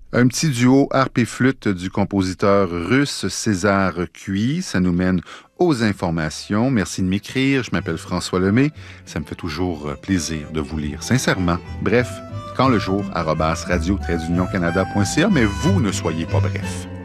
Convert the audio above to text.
Un petit duo harpe et flûte du compositeur russe César Cui. Ça nous mène aux informations. Merci de m'écrire. Je m'appelle François Lemay. Ça me fait toujours plaisir de vous lire, sincèrement. Bref, quand le jour, @radio-canada.ca, mais vous ne soyez pas bref.